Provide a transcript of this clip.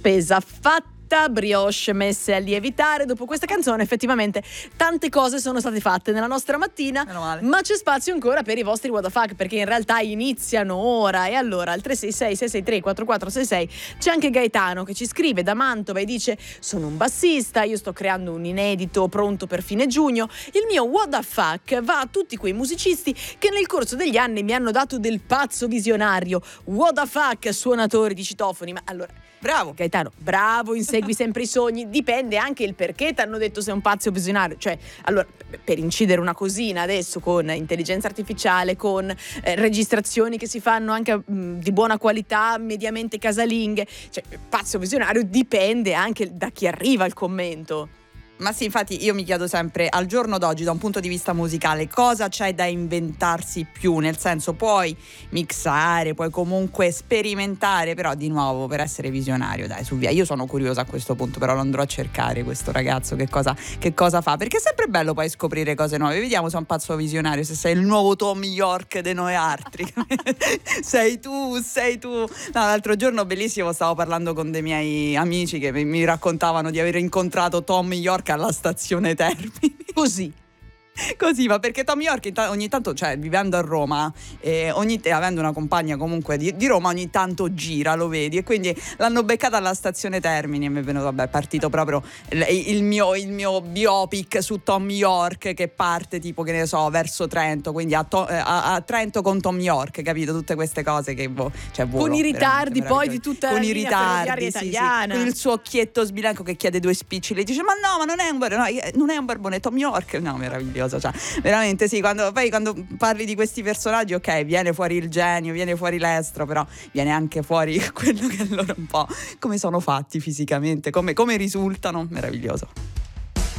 spesa fatta, brioche messe a lievitare. Dopo questa canzone effettivamente tante cose sono state fatte nella nostra mattina, ma c'è spazio ancora per i vostri what the fuck, perché in realtà iniziano ora. E allora al 366 663 4466 c'è anche Gaetano che ci scrive da Mantova e dice: sono un bassista, io sto creando un inedito pronto per fine giugno, il mio what the fuck va a tutti quei musicisti che nel corso degli anni mi hanno dato del pazzo visionario. What the fuck, suonatori di citofoni. Ma allora, bravo Gaetano, bravo, insegui sempre i sogni. Dipende anche il perché ti hanno detto sei un pazzo visionario. Cioè, allora, per incidere una cosina adesso con intelligenza artificiale, con registrazioni che si fanno anche di buona qualità, mediamente casalinghe, cioè pazzo visionario dipende anche da chi arriva il commento. Ma sì, infatti io mi chiedo sempre, al giorno d'oggi, da un punto di vista musicale, cosa c'è da inventarsi più? Nel senso, puoi mixare, puoi comunque sperimentare, però di nuovo, per essere visionario, dai, su via. Io sono curiosa a questo punto, però lo andrò a cercare questo ragazzo che cosa fa, perché è sempre bello poi scoprire cose nuove. Vediamo se è un pazzo visionario, se sei il nuovo Tom York de noi altri. sei tu. No, l'altro giorno, bellissimo, stavo parlando con dei miei amici che mi raccontavano di aver incontrato Tom York alla stazione Termini. Così, ma perché Tom York ogni tanto, cioè vivendo a Roma, avendo una compagna comunque di Roma, ogni tanto gira, lo vedi, e quindi l'hanno beccata alla stazione Termini e mi è venuto, vabbè, è partito proprio il mio biopic su Tom York, che parte tipo, che ne so, verso Trento, quindi a Trento con Tom York, capito? Tutte queste cose che cioè, con i ritardi poi di tutta la linea ferroviaria italiana, sì, con il suo occhietto sbilenco che chiede 2 spicci, le dice: ma no, ma non è un barbone, Tom York. No, meraviglioso. Cioè, veramente sì, quando parli di questi personaggi, ok, viene fuori il genio, viene fuori l'estro, però viene anche fuori quello che loro un po' come sono fatti fisicamente, come risultano. Meraviglioso.